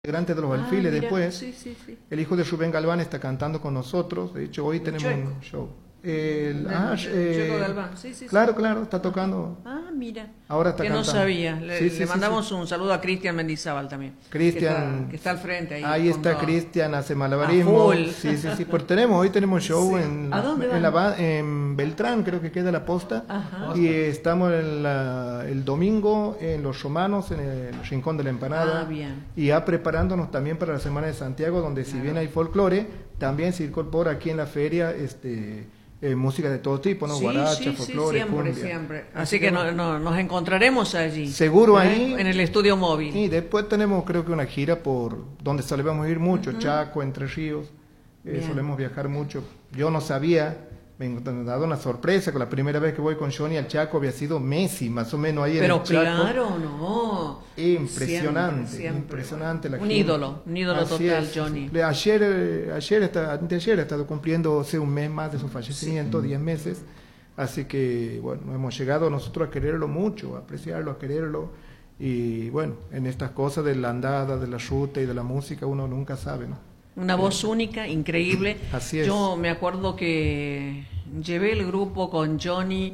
integrante de los Alfiles mira, después. sí, sí, sí. El hijo de Rubén Galván está cantando con nosotros. De hecho, hoy tenemos un show. Checo Galván, sí, sí. Claro, claro, está tocando. Mira. Ahora está que cantando. no sabía. Le mandamos sí. Un saludo a Cristian Mendizábal también. Cristian. Que está al frente ahí. Ahí está Cristian, hace malabarismo. Sí, sí, sí. Pues hoy tenemos show sí. ¿A dónde van? En Beltrán, creo que queda la posta. Ajá. Y estamos el domingo en Los Romanos, en el Rincón de la Empanada. Bien. Y ya preparándonos también para la Semana de Santiago, donde si bien hay folclore, también se incorpora aquí en la feria música de todo tipo, ¿no? Sí, Guaracha, folclore, siempre, cumbia. siempre. Así que nos encontraremos allí. Seguro ahí. En el estudio móvil. Y después tenemos, creo que una gira por donde solemos ir mucho, Chaco, Entre Ríos. Solemos viajar mucho. Yo no sabía, me han dado una sorpresa, que la primera vez que voy con Johnny al Chaco había sido Messi, más o menos ahí en el Chaco. Pero claro, no. Impresionante, Siempre. impresionante la un gente. ídolo total, es. Johnny. Anteayer ha estado cumpliendo hace un mes más de su fallecimiento, 10 meses. Así que, bueno, hemos llegado nosotros a quererlo mucho, a apreciarlo, a quererlo. Y bueno, en estas cosas de la andada, de la ruta y de la música, uno nunca sabe, ¿no? Una voz única, increíble. Así es. Yo me acuerdo que llevé el grupo con Johnny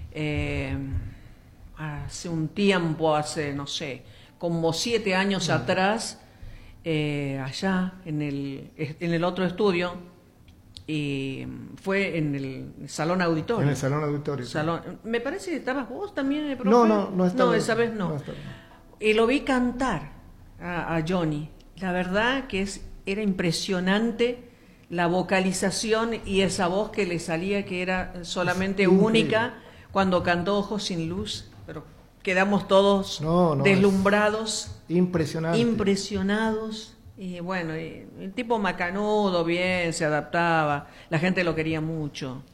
hace un tiempo, no sé, como 7 años atrás, allá en el otro estudio, y fue en el Salón Auditorio. En el Salón Auditorio. Me parece que estabas vos también, profe. No estaba. No, esa vez no. Y lo vi cantar a Johnny. La verdad que era impresionante la vocalización y esa voz que le salía, que era solamente única, cuando cantó Ojos sin Luz, pero quedamos todos deslumbrados, impresionados. Y bueno, el tipo macanudo, bien, se adaptaba, la gente lo quería mucho.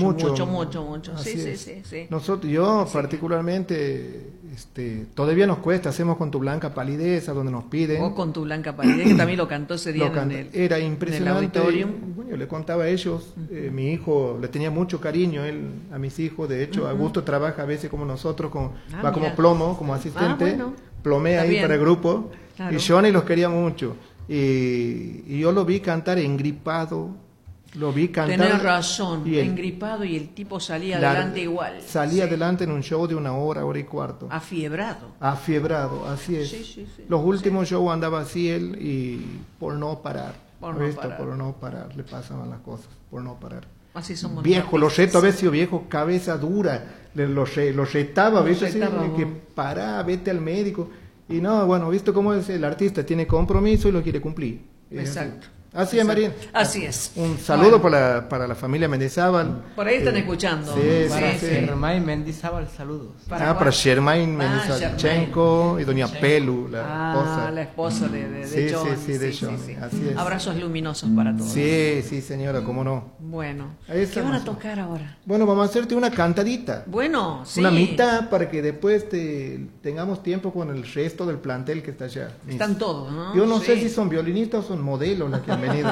Sí. Yo particularmente, todavía nos cuesta, hacemos Con tu blanca palidez, a donde nos piden. O Con tu blanca palidez, que también lo cantó ese día era impresionante. En el auditorio. Yo le contaba a ellos, mi hijo le tenía mucho cariño a mis hijos, de hecho, Augusto trabaja a veces como nosotros, va como plomo, como asistente, plomea ahí para el grupo, claro. Y Johnny los quería mucho. Y yo lo vi cantar engripado, Tenés razón, engripado, y el tipo salía adelante igual. Salía adelante en un show de 1 hora, hora y cuarto. Afiebrado, así es. Sí. Los últimos shows andaba así él, y por no parar. Por no parar, le pasaban las cosas, por no parar. Así somos. Viejo, lo reto, a veces viejo, cabeza dura, lo retaba, a veces que pará, vete al médico. Y no, bueno, visto cómo es el artista, tiene compromiso y lo quiere cumplir. Exacto. Así es, Marín. Así es. Un saludo para la familia Mendizábal. Por ahí están escuchando. Para Germain Mendizábal, saludos. Para Germain Mendizábal y doña Pelu, la esposa. La esposa de John. Sí, de John. Así es. Abrazos luminosos para todos. Sí, señora, cómo no. Bueno, ¿qué van a tocar ahora? Bueno, vamos a hacerte una cantadita. Bueno, sí. Una mitad para que después tengamos tiempo con el resto del plantel que está allá. Están todos, ¿no? Yo no sé si son violinistas o son modelos las que han venido.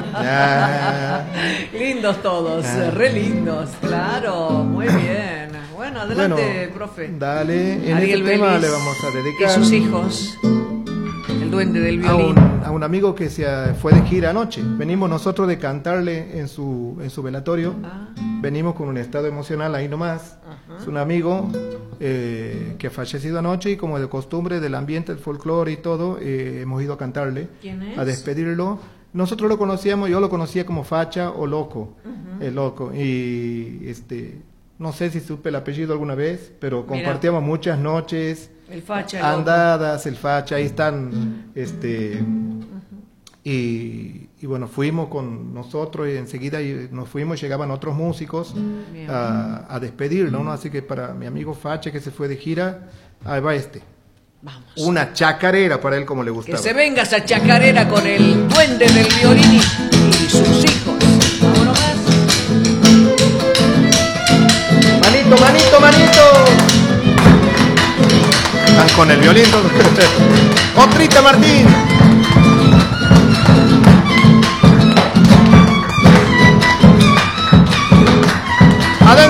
Lindos todos, re lindos, claro, muy bien. Bueno, adelante, profe. Dale, en Ariel este tema Vélez le vamos a dedicar y sus hijos, el duende del violín. A un amigo que fue de gira anoche. Venimos nosotros de cantarle en su velatorio. Venimos con un estado emocional ahí nomás. Es un amigo que ha fallecido anoche, y como de costumbre del ambiente del folclore y todo, hemos ido a cantarle. ¿Quién es? A despedirlo. Nosotros lo conocíamos, yo lo conocía como Facha o Loco, el Loco, y no sé si supe el apellido alguna vez, pero compartíamos muchas noches, el Facha, andadas, el Facha, ahí están, y bueno, fuimos con nosotros, y enseguida nos fuimos, llegaban otros músicos a despedirlo, ¿no? Así que para mi amigo Facha, que se fue de gira, ahí va Vamos. Una chacarera para él, como le gustaba. Que se venga esa chacarera con el duende del violín y sus hijos. Vámonos más. Manito. Están con el violín. Otrita Martín.